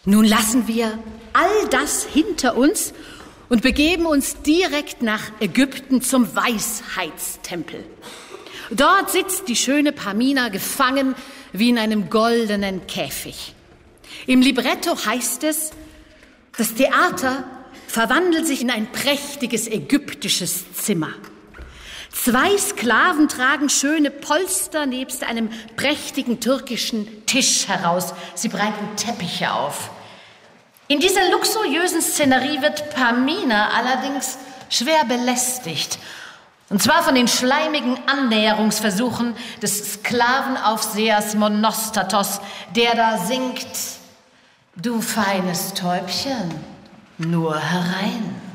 Nun lassen wir all das hinter uns und begeben uns direkt nach Ägypten zum Weisheitstempel. Dort sitzt die schöne Pamina gefangen wie in einem goldenen Käfig. Im Libretto heißt es, das Theater verwandelt sich in ein prächtiges ägyptisches Zimmer. 2 Sklaven tragen schöne Polster nebst einem prächtigen türkischen Tisch heraus. Sie breiten Teppiche auf. In dieser luxuriösen Szenerie wird Pamina allerdings schwer belästigt. Und zwar von den schleimigen Annäherungsversuchen des Sklavenaufsehers Monostatos, der da singt: Du feines Täubchen, nur herein.